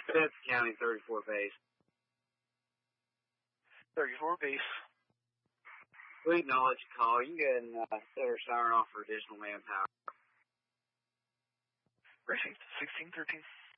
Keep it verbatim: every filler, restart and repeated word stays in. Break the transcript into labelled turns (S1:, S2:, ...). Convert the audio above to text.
S1: Fifth County, thirty-four base.
S2: thirty-four base.
S1: We acknowledge the call. You can go ahead and uh, set our siren off for additional manpower.
S2: Received, sixteen thirteen.